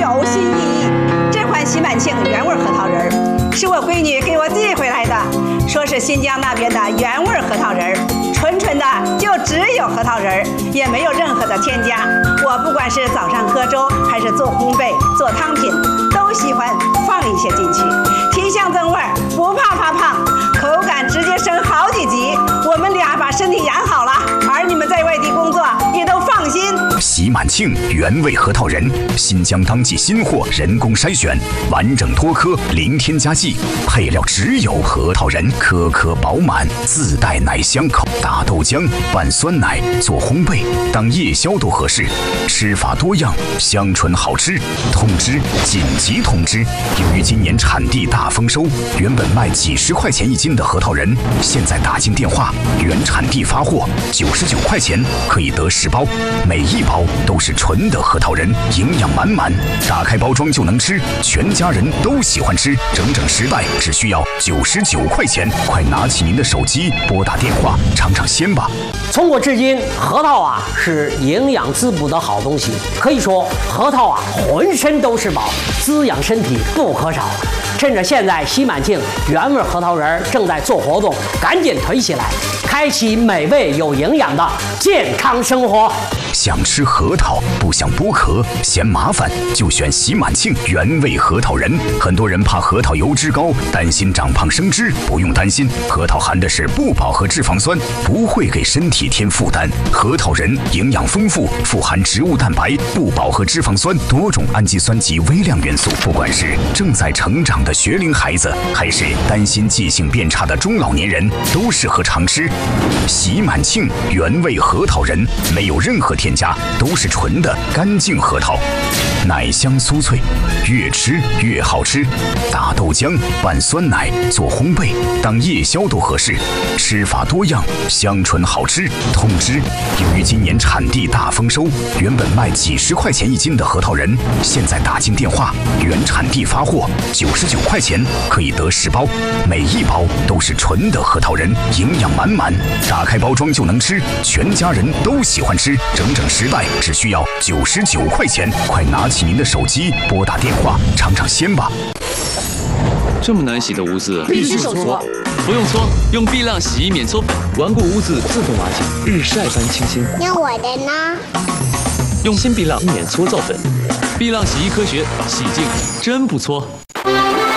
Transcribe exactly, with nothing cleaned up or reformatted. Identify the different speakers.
Speaker 1: 有新意义。这款喜满庆原味核桃仁儿是我闺女给我寄回来的，说是新疆那边的原味核桃仁儿，纯纯的就只有核桃仁儿，也没有任何的添加。我不管是早上喝粥，还是做烘焙、做汤品，都喜欢放一些进去，提香增味，不怕发胖，口感直接升好几级。我们俩把身体养好了，儿女们在外地工作也都放心。
Speaker 2: 喜满庆原味核桃仁，新疆当季新货，人工筛选，完整脱壳，零添加剂，配料只有核桃仁，颗颗饱满，自带奶香口。打豆浆拌酸奶做烘焙，当夜宵都合适。吃法多样，香醇好吃。通知：紧急通知！由于今年产地大丰收，原本卖几十块钱一斤的核桃仁，现在打进电话，原产地发货，九十九块钱可以得十包，每一包都是纯的核桃仁，营养满满。打开包装就能吃，全家人都喜欢吃，整整十袋只需要九十九块钱，快拿起您的手机拨打电话尝尝鲜吧。
Speaker 3: 从古至今，核桃啊是营养滋补的好东西，可以说核桃啊浑身都是宝，滋养身体不可少。趁着现在喜满庆原味核桃仁正在做活动，赶紧囤起来，开启美味有营养的健康生活。
Speaker 2: 想吃核桃不想剥壳嫌麻烦，就选喜满庆原味核桃仁。很多人怕核桃油脂高，担心长胖生脂，不用担心，核桃含的是不饱和脂肪酸，不会给身体添负担。核桃仁营养丰富，富含植物蛋白、不饱和脂肪酸、多种氨基酸及微量元素。不管是正在成长的学龄孩子，还是担心记性变差的中老年人，都适合常吃。喜满庆原味核桃仁没有任何添加，都是纯的干净核桃，奶香酥脆，越吃越好吃。打豆浆拌酸奶做烘焙，当夜宵都合适。吃法多样，香醇好吃。通知：由于今年产地大丰收，原本卖几十块钱一斤的核桃仁，现在打进电话，原产地发货，九十九块钱可以得十包，每一包都是纯的核桃仁，营养满满。打开包装就能吃，全家人都喜欢吃，整整十袋只需要九十九块钱，快拿起您的手机拨打电话尝尝鲜吧。
Speaker 4: 这么难洗的污渍，
Speaker 5: 必须手搓。
Speaker 4: 不用搓，用碧亮洗衣免搓粉，顽固污渍自动瓦解，日晒般清新。
Speaker 5: 那我的呢？
Speaker 4: 用新碧亮免搓皂粉，碧亮洗衣科学，洗净真不搓。